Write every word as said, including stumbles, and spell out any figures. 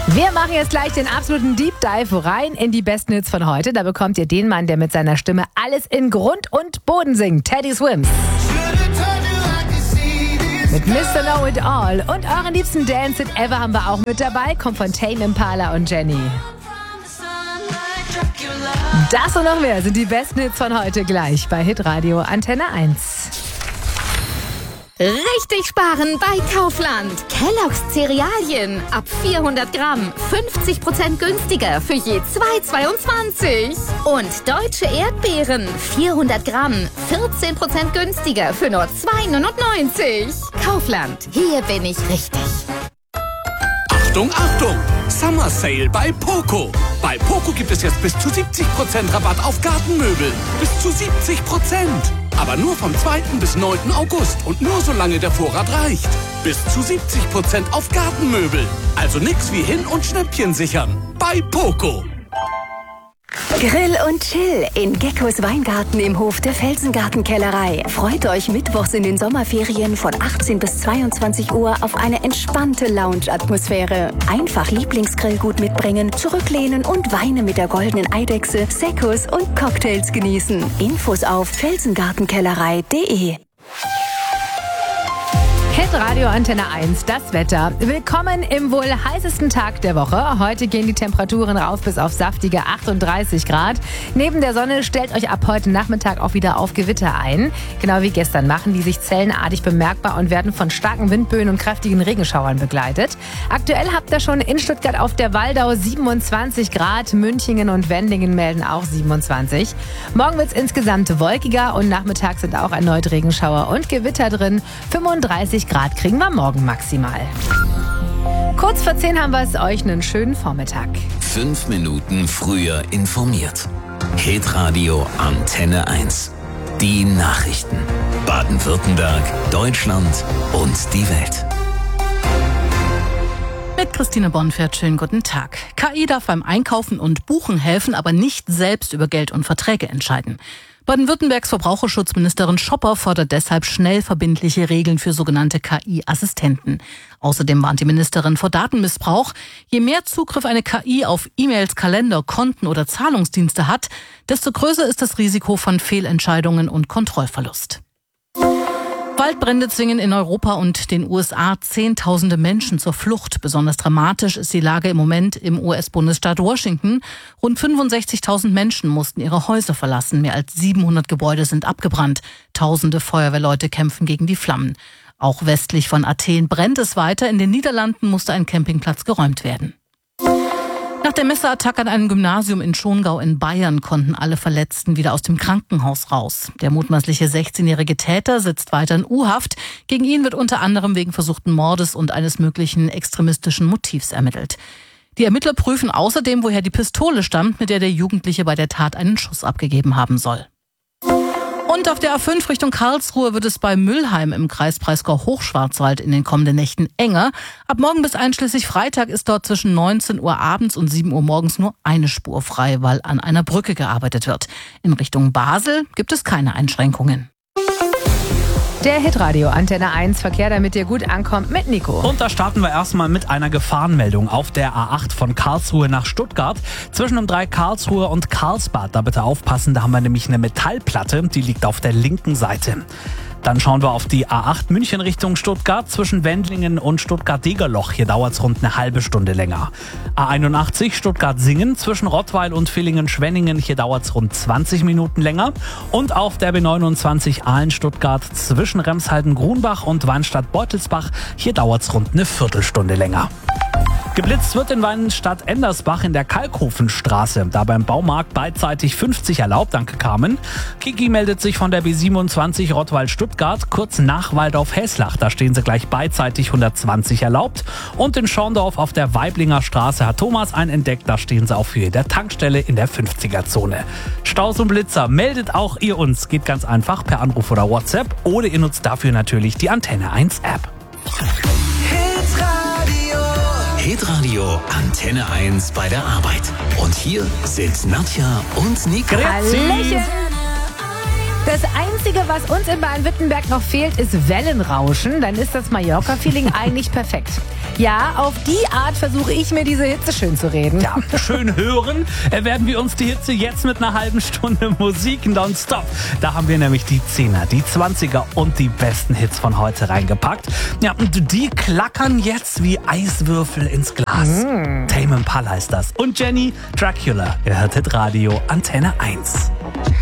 Wir machen jetzt gleich den absoluten Deep Dive rein in die besten Hits von heute. Da bekommt ihr den Mann, der mit seiner Stimme alles in Grund und Boden singt. Teddy Swims. Mit Mister Know It All. Und euren liebsten Dance It Ever haben wir auch mit dabei. Kommt von Tame Impala und Jenny. Das und noch mehr sind die besten Hits von heute gleich bei Hitradio Antenne eins. Richtig sparen bei Kaufland. Kellogg's Cerealien ab vierhundert Gramm fünfzig Prozent günstiger für je zwei Euro zweiundzwanzig. Und deutsche Erdbeeren vierhundert Gramm vierzehn Prozent günstiger für nur zwei Euro neunundneunzig. Kaufland, hier bin ich richtig. Achtung, Achtung! Summer Sale bei Poco. Bei Poco gibt es jetzt bis zu siebzig Prozent Rabatt auf Gartenmöbel. Bis zu siebzig Prozent. Aber nur vom zweiten bis neunten August und nur solange der Vorrat reicht. Bis zu siebzig Prozent auf Gartenmöbel. Also nix wie hin und Schnäppchen sichern. Bei Poco. Grill und Chill in Geckos Weingarten im Hof der Felsengartenkellerei. Freut euch mittwochs in den Sommerferien von achtzehn bis zweiundzwanzig Uhr auf eine entspannte Lounge-Atmosphäre. Einfach Lieblingsgrillgut mitbringen, zurücklehnen und Weine mit der goldenen Eidechse, Seccos und Cocktails genießen. Infos auf felsengartenkellerei punkt de. Hitradio Antenne eins, das Wetter. Willkommen im wohl heißesten Tag der Woche. Heute gehen die Temperaturen rauf bis auf saftige achtunddreißig Grad. Neben der Sonne stellt euch ab heute Nachmittag auch wieder auf Gewitter ein. Genau wie gestern machen die sich zellenartig bemerkbar und werden von starken Windböen und kräftigen Regenschauern begleitet. Aktuell habt ihr schon in Stuttgart auf der Waldau siebenundzwanzig Grad. Münchingen und Wendlingen melden auch siebenundzwanzig. Morgen wird es insgesamt wolkiger und nachmittags sind auch erneut Regenschauer und Gewitter drin. fünfunddreißig Grad kriegen wir morgen maximal. Kurz vor zehn haben wir es euch einen schönen Vormittag. Fünf Minuten früher informiert. Hitradio Antenne eins. Die Nachrichten. Baden-Württemberg, Deutschland und die Welt. Mit Christine Bonfert, schönen guten Tag. K I darf beim Einkaufen und Buchen helfen, aber nicht selbst über Geld und Verträge entscheiden. Baden-Württembergs Verbraucherschutzministerin Schopper fordert deshalb schnell verbindliche Regeln für sogenannte K I-Assistenten. Außerdem warnt die Ministerin vor Datenmissbrauch. Je mehr Zugriff eine K I auf E-Mails, Kalender, Konten oder Zahlungsdienste hat, desto größer ist das Risiko von Fehlentscheidungen und Kontrollverlust. Waldbrände zwingen in Europa und den U S A Zehntausende Menschen zur Flucht. Besonders dramatisch ist die Lage im Moment im U S-Bundesstaat Washington. Rund fünfundsechzigtausend Menschen mussten ihre Häuser verlassen. Mehr als siebenhundert Gebäude sind abgebrannt. Tausende Feuerwehrleute kämpfen gegen die Flammen. Auch westlich von Athen brennt es weiter. In den Niederlanden musste ein Campingplatz geräumt werden. Nach der Messerattacke an einem Gymnasium in Schongau in Bayern konnten alle Verletzten wieder aus dem Krankenhaus raus. Der mutmaßliche sechzehnjährige Täter sitzt weiter in U-Haft. Gegen ihn wird unter anderem wegen versuchten Mordes und eines möglichen extremistischen Motivs ermittelt. Die Ermittler prüfen außerdem, woher die Pistole stammt, mit der der Jugendliche bei der Tat einen Schuss abgegeben haben soll. Und auf der A fünf Richtung Karlsruhe wird es bei Müllheim im Kreis Breisgau-Hochschwarzwald in den kommenden Nächten enger. Ab morgen bis einschließlich Freitag ist dort zwischen neunzehn Uhr abends und sieben Uhr morgens nur eine Spur frei, weil an einer Brücke gearbeitet wird. In Richtung Basel gibt es keine Einschränkungen. Der Hitradio Antenne eins Verkehr, damit ihr gut ankommt, mit Nico. Und da starten wir erstmal mit einer Gefahrenmeldung auf der A acht von Karlsruhe nach Stuttgart. Zwischen dem Dreieck Karlsruhe und Karlsbad, da bitte aufpassen, da haben wir nämlich eine Metallplatte, die liegt auf der linken Seite. Dann schauen wir auf die A acht München Richtung Stuttgart zwischen Wendlingen und Stuttgart-Degerloch. Hier dauert es rund eine halbe Stunde länger. A einundachtzig Stuttgart-Singen zwischen Rottweil und Villingen-Schwenningen. Hier dauert es rund zwanzig Minuten länger. Und auf der B neunundzwanzig Aalen-Stuttgart zwischen Remshalden-Grunbach und Weinstadt-Beutelsbach. Hier dauert es rund eine Viertelstunde länger. Geblitzt wird in Weinstadt-Endersbach in der Kalkhofenstraße. Da beim Baumarkt beidseitig fünfzig erlaubt, danke Carmen. Kiki meldet sich von der B siebenundzwanzig Rottweil-Stuttgart, kurz nach Waldorf-Heslach. Da stehen sie gleich beidseitig hundertzwanzig erlaubt. Und in Schorndorf auf der Weiblinger Straße hat Thomas einen entdeckt. Da stehen sie auch für jede Tankstelle in der fünfziger-Zone. Staus und Blitzer, meldet auch ihr uns. Geht ganz einfach per Anruf oder WhatsApp. Oder ihr nutzt dafür natürlich die Antenne eins App. Hitradio Antenne eins bei der Arbeit. Und hier sind Nadja und Nico. Hallöchen! Das Einzige, was uns in Baden-Württemberg noch fehlt, ist Wellenrauschen. Dann ist das Mallorca-Feeling eigentlich perfekt. Ja, auf die Art versuche ich mir diese Hitze schön zu reden. Ja, schön hören äh, werden wir uns die Hitze jetzt mit einer halben Stunde Musik nonstop. Da haben wir nämlich die Zehner, die Zwanziger und die besten Hits von heute reingepackt. Ja, und die klackern jetzt wie Eiswürfel ins Glas. Mm. Tame Impala ist das. Und Jenny Dracula. Ihr hört Hitradio Antenne eins.